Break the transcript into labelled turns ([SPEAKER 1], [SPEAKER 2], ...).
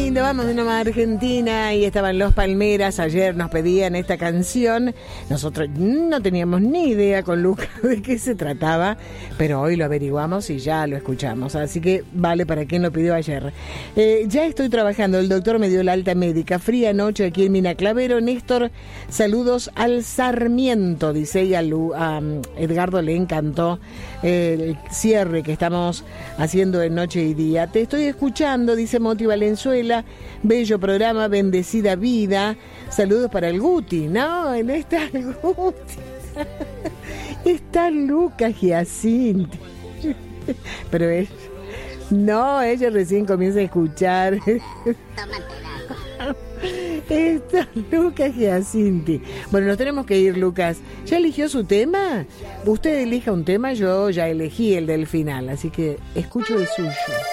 [SPEAKER 1] lindo, vamos de nuevo a Argentina y estaban Los Palmeras, ayer nos pedían esta canción, nosotros no teníamos ni idea con Lucas de qué se trataba, pero hoy lo averiguamos y ya lo escuchamos, así que vale para quien lo pidió ayer. Ya estoy trabajando, el doctor me dio la alta médica, fría noche aquí en Mina Clavero. Néstor, saludos al Sarmiento, dice, y a Edgardo le encantó el cierre que estamos haciendo en Noche y Día. Te estoy escuchando, dice Moti Valenzuela, bello programa, bendecida vida, saludos para el Guti, ¿no? No está el Guti, está Lucas Giacinti, pero ella recién comienza a escuchar. Está Lucas Giacinti. Bueno, nos tenemos que ir, Lucas. ¿Ya eligió su tema? Usted elija un tema, yo ya elegí el del final, así que escucho el suyo.